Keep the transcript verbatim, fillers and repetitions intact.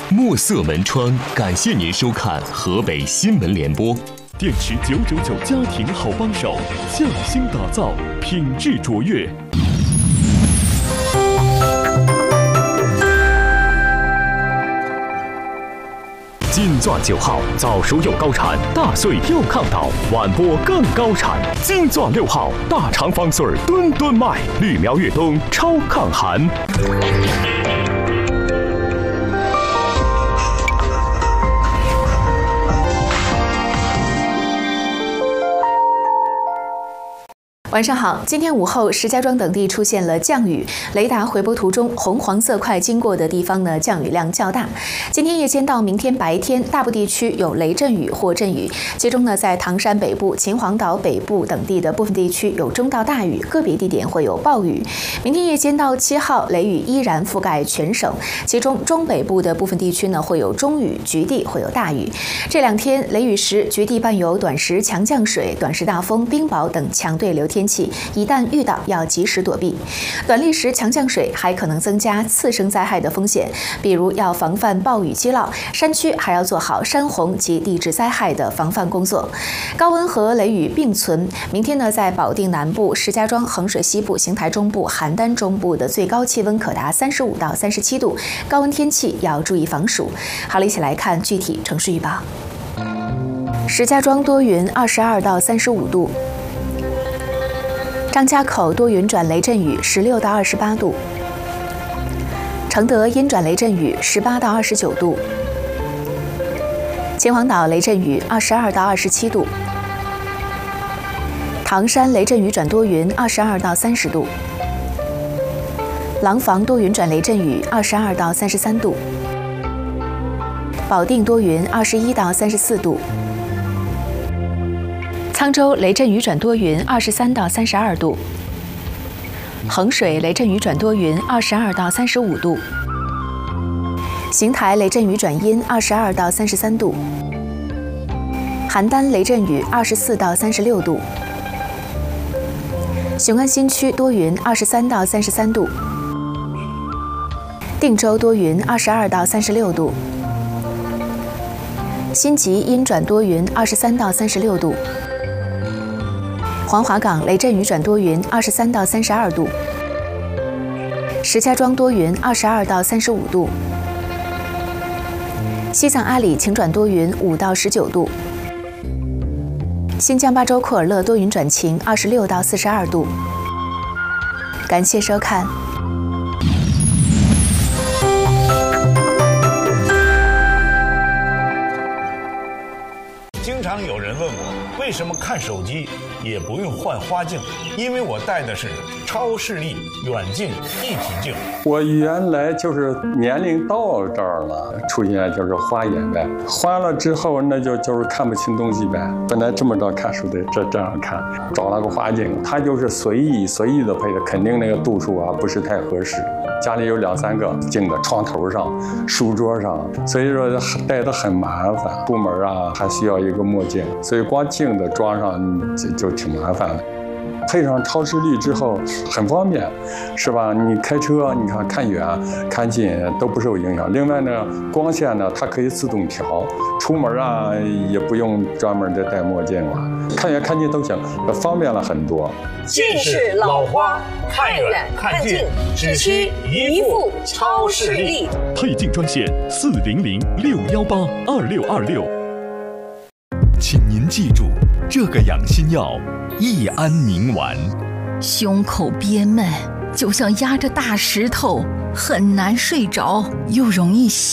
墨色门窗感谢您收看河北新闻联播。 电池九九九家庭好帮手，匠心打造，品质卓越。 金钻九号早熟又高产，大穗又抗倒，晚播更高产。金钻六号大肠方穗吨吨卖，绿苗越冬超抗寒。 晚上好，今天午后，石家庄等地出现了降雨，雷达回波图中红黄色块经过的地方呢，降雨量较大。今天夜间到明天白天，大部地区有雷阵雨或阵雨，其中呢，在唐山北部、秦皇岛北部等地的部分地区有中到大雨，个别地点会有暴雨。明天夜间到七号，雷雨依然覆盖全省，其中中北部的部分地区呢会有中雨，局地会有大雨。这两天雷雨时，局地伴有短时强降水、短时大风、冰雹等强对流天气。天气一旦遇到，要及时躲避。短历时强降水还可能增加次生灾害的风险，比如要防范暴雨积涝，山区还要做好山洪及地质灾害的防范工作。高温和雷雨并存，明天呢，在保定南部、石家庄、衡水西部、邢台中部、邯郸中部的最高气温可达三十五到三十七度，高温天气要注意防暑。好了，一起来看具体城市预报。石家庄多云，二十二到三十五度。张家口多云转雷阵雨，十六到二十八度；承德阴转雷阵雨，十八到二十九度；秦皇岛雷阵雨，二十二到二十七度；唐山雷阵雨转多云，二十二到三十度；廊坊多云转雷阵雨，二十二到三十三度；保定多云，二十一到三十四度。沧州雷阵雨转多云，二十三到三十二度；衡水雷阵雨转多云，二十二到三十五度；邢台雷阵雨转阴，二十二到三十三度；邯郸雷阵雨，二十四到三十六度；雄安新区多云，二十三到三十三度；定州多云，二十二到三十六度；新集阴转多云，二十三到三十六度。黄华岗雷阵雨转多云，二十三到三十二度；石家庄多云，二十二到三十五度；西藏阿里晴转多云，五到十九度；新疆巴州库尔勒多云转晴，二十六到四十二度。感谢收看。 经常有人问我，为什么看手机也不用换花镜？因为我戴的是超视力远近一体镜。 我原来就是年龄到这儿了，出现就是花眼呗，花了之后那就就是看不清东西呗。本来这么着看书的，这这样看，找了个花镜，它就是随意随意的配的，肯定那个度数啊不是太合适。家里有两三个镜子，床头上、书桌上，所以说戴的很麻烦。出门啊还需要一个墨镜，所以光镜子装上就就挺麻烦的。配上超视力之后很方便，是吧？你开车，你看看远、看近都不受影响。另外呢，光线呢它可以自动调，出门啊也不用专门的戴墨镜了，看远看近都行，方便了很多。 近视老花，看远看近只需一副超视力。 配镜专线四零零六幺八二六二六。 请您记住，这个养心药益安宁丸。 胸口憋闷，就像压着大石头，很难睡着，又容易